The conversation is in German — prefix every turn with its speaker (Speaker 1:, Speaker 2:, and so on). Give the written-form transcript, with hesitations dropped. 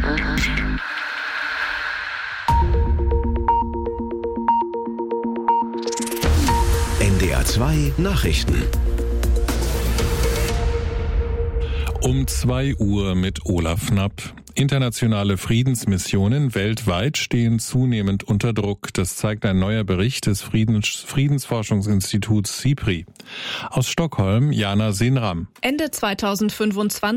Speaker 1: NDR 2 Nachrichten.
Speaker 2: Um 2 Uhr mit Olaf Knapp. Internationale Friedensmissionen weltweit stehen zunehmend unter Druck. Das zeigt ein neuer Bericht des Friedensforschungsinstituts SIPRI. Aus Stockholm, Jana Senram.
Speaker 3: Ende 2025